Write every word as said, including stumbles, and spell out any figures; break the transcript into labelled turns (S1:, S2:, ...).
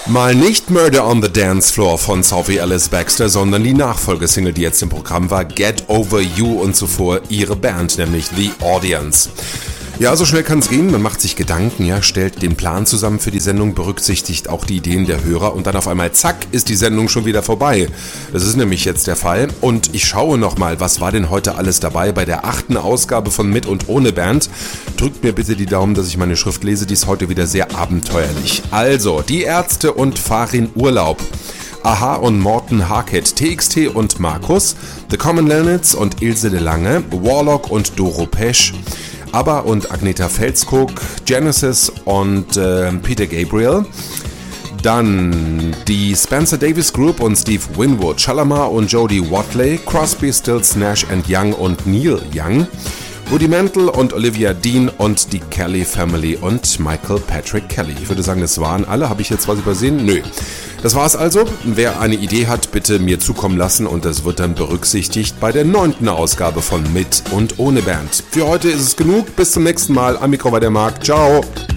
S1: Mal nicht Murder on the Dance Floor von Sophie Ellis Bextor, sondern die Nachfolgesingle, die jetzt im Programm war, Get Over You, und zuvor ihre Band, nämlich The Audience. Ja, so schnell kann es gehen, man macht sich Gedanken, ja, stellt den Plan zusammen für die Sendung, berücksichtigt auch die Ideen der Hörer und dann auf einmal, zack, ist die Sendung schon wieder vorbei. Das ist nämlich jetzt der Fall und ich schaue nochmal, was war denn heute alles dabei bei der achten Ausgabe von Mit und Ohne Band. Drückt mir bitte die Daumen, dass ich meine Schrift lese, die ist heute wieder sehr abenteuerlich. Also, die Ärzte und Farin Urlaub. Aha und Morten Harket, T X T und Markus, The Common Linnets und Ilse de Lange, Warlock und Doro Pesch, ABBA und Agneta Felskog, Genesis und äh, Peter Gabriel. Dann die Spencer Davis Group und Steve Winwood, Shalamar und Jodie Watley, Crosby, Stills, Nash and Young und Neil Young, Woody Mantle und Olivia Dean und die Kelly Family und Michael Patrick Kelly. Ich würde sagen, das waren alle. Habe ich jetzt was übersehen? Nö. Das war's also. Wer eine Idee hat, bitte mir zukommen lassen und das wird dann berücksichtigt bei der neunten Ausgabe von Mit und Ohne Band. Für heute ist es genug. Bis zum nächsten Mal. Am Mikro war der Marc. Ciao.